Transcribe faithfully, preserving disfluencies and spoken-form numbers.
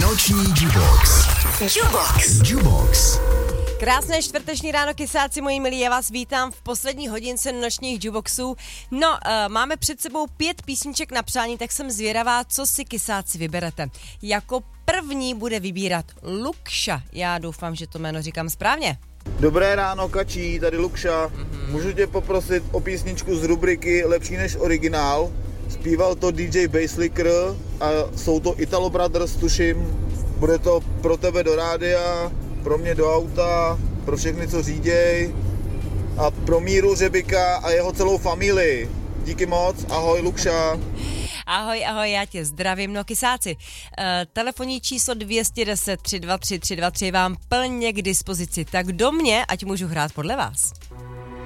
Noční Jubox. Jubox. Jubox. Krásné čtvrteční ráno, kysáci moji milí, já vás vítám v poslední hodince nočních Juboxů. No, uh, máme před sebou pět písniček na přání, tak jsem zvědavá, co si kysáci vyberete. Jako první bude vybírat Lukša. Já doufám, že to jméno říkám správně. Dobré ráno, Kačí, tady Lukša. Mm-hmm. Můžu tě poprosit o písničku z rubriky Lepší než originál. Zpíval to D J Basslicker a jsou to Italo Brothers, tuším. Bude to pro tebe do rádia, pro mě do auta, pro všechny, co říděj a pro Míru Řebika a jeho celou familii. Díky moc, ahoj Lukša. Ahoj, ahoj, já tě zdravím, no kysáci. Uh, telefonní číslo dvě deset tři dva tři tři dva tři vám plně k dispozici, tak do mě, ať můžu hrát podle vás.